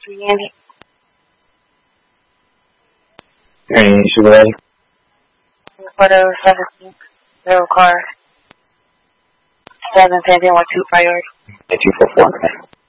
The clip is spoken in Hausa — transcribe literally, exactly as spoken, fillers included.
Three Andy. Hey, sugar daddy. Photo seventeen. Zero car. Seven pending one two priority. Get you for four.